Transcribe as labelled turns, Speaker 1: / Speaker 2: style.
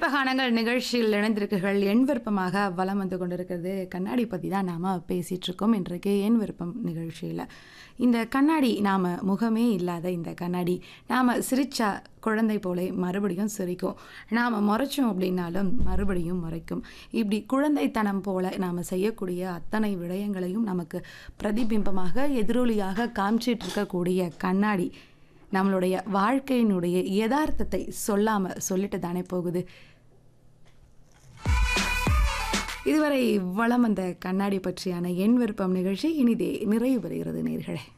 Speaker 1: விருப்ப கானங்கள் நிகழ்ச்சியில் இணைந்திருக்குகள் என் விருப்பமாக வலம் வந்து கொண்டிருக்கிறது. கண்ணாடி பற்றி தான் நாம் பேசிகிட்டு இருக்கோம் இன்றைக்கு என் விருப்பம் நிகழ்ச்சியில். இந்த கண்ணாடி நாம் முகமே இல்லாத இந்த கண்ணாடி நாம் சிரிச்சா குழந்தை போல மறுபடியும் சிரிக்கும், நாம் முறைச்சோம் அப்படின்னாலும் மறுபடியும் முறைக்கும். இப்படி குழந்தைத்தனம் போல நாம் செய்யக்கூடிய அத்தனை விடயங்களையும் நமக்கு பிரதிபிம்பமாக எதிரொலியாக காமிச்சிட்டு இருக்கக்கூடிய கண்ணாடி நம்மளுடைய வாழ்க்கையினுடைய யதார்த்தத்தை சொல்லிட்டு தானே போகுது. இதுவரை வளம் வந்த கண்ணாடி பற்றியான என் விருப்பம் நிகழ்ச்சி இனிதே நிறைவு பெறுகிறது நேயர்களே.